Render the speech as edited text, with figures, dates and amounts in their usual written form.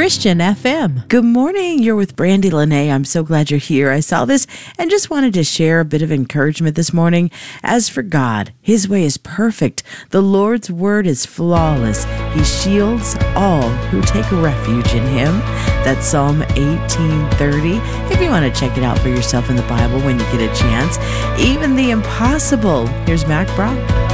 Christian FM. Good morning. You're with Brandy Lene. I'm so glad you're here. I saw this and just wanted to share a bit of encouragement this morning. As for God, His way is perfect. The Lord's word is flawless. He shields all who take refuge in Him. That's Psalm 18:30. If you want to check it out for yourself in the Bible when you get a chance. Even the impossible. Here's Mac Brock.